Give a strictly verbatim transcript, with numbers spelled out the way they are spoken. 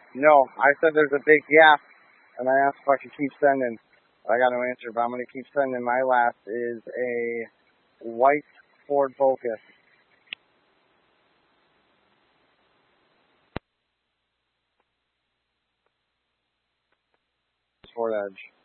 No, I said there's a big gap, and I asked if I could keep sending. I got no answer, but I'm going to keep sending. My last is a white Ford Focus. Ford Edge.